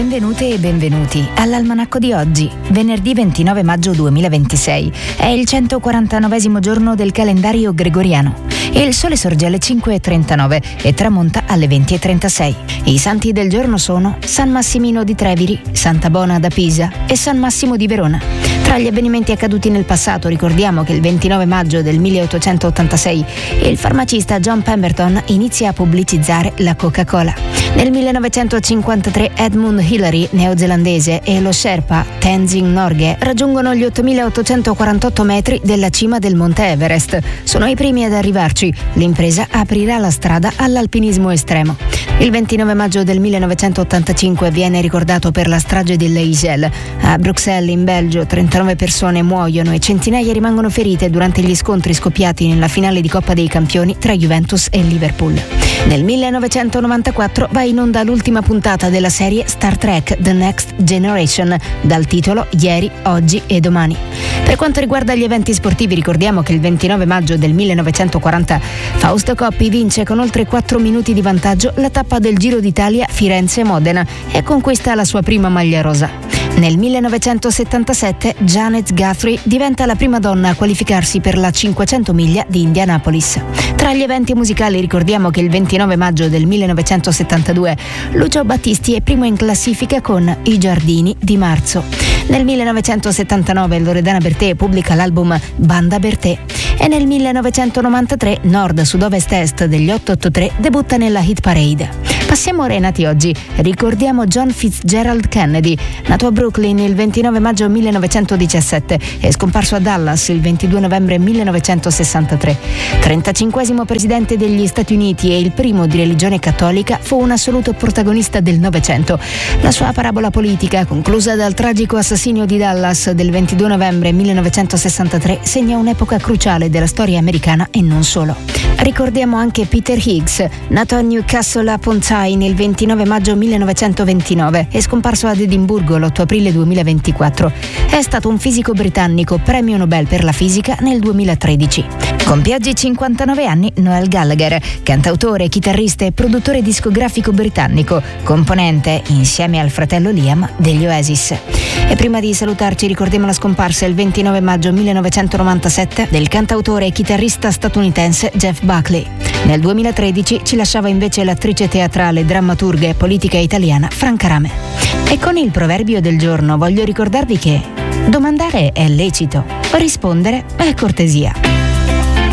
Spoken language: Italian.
Benvenute e benvenuti all'Almanacco di oggi, venerdì 29 maggio 2026. È il 149esimo giorno del calendario gregoriano. Il sole sorge alle 5:39 e tramonta alle 20:36. I santi del giorno sono San Massimino di Treviri, Santa Bona da Pisa e San Massimo di Verona. Tra gli avvenimenti accaduti nel passato ricordiamo che il 29 maggio del 1886 il farmacista John Pemberton inizia a pubblicizzare la Coca-Cola. Nel 1953 Edmund Hillary, neozelandese, e lo Sherpa Tenzing Norgay raggiungono gli 8.848 metri della cima del Monte Everest. Sono i primi ad arrivarci. L'impresa aprirà la strada all'alpinismo estremo. Il 29 maggio del 1985 viene ricordato per la strage dell'Eisel. A Bruxelles, in Belgio, 39 persone muoiono e centinaia rimangono ferite durante gli scontri scoppiati nella finale di Coppa dei Campioni tra Juventus e Liverpool. Nel 1994 va in onda l'ultima puntata della serie Star Trek The Next Generation, dal titolo Ieri, Oggi e Domani. Per quanto riguarda gli eventi sportivi, ricordiamo che il 29 maggio del 1940 Fausto Coppi vince con oltre 4 minuti di vantaggio la tappa del Giro d'Italia Firenze-Modena e conquista la sua prima maglia rosa. Nel 1977 Janet Guthrie diventa la prima donna a qualificarsi per la 500 miglia di Indianapolis. Tra gli eventi musicali ricordiamo che il 29 maggio del 1972 Lucio Battisti è primo in classifica con I Giardini di marzo. Nel 1979 Loredana Bertè pubblica l'album Banda Bertè e nel 1993 Nord Sud-Ovest Est degli 883 debutta nella hit parade. Passiamo ora ai nati oggi. Ricordiamo John Fitzgerald Kennedy, nato a Brooklyn il 29 maggio 1917 e scomparso a Dallas il 22 novembre 1963. 35esimo presidente degli Stati Uniti e il primo di religione cattolica, fu un assoluto protagonista del Novecento. La sua parabola politica, conclusa dal tragico assassinio di Dallas del 22 novembre 1963, segna un'epoca cruciale della storia americana e non solo. Ricordiamo anche Peter Higgs, nato a Newcastle upon Tyne il 29 maggio 1929 e scomparso ad Edimburgo l'8 aprile 2024. È stato un fisico britannico, premio Nobel per la fisica nel 2013. Compie oggi 59 anni Noel Gallagher, cantautore, chitarrista e produttore discografico britannico, componente, insieme al fratello Liam, degli Oasis. E prima di salutarci ricordiamo la scomparsa il 29 maggio 1997 del cantautore e chitarrista statunitense Jeff Buckley. Nel 2013 ci lasciava invece l'attrice teatrale, drammaturga e politica italiana Franca Rame. E con il proverbio del giorno voglio ricordarvi che domandare è lecito, rispondere è cortesia.